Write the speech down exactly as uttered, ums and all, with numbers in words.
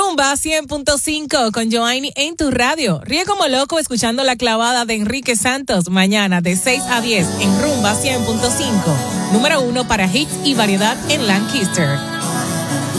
Rumba cien punto cinco con Joanny en tu radio. Ríe como loco escuchando la clavada de Enrique Santos mañana de seis a diez en Rumba cien punto cinco. Número uno para hits y variedad en Lancaster.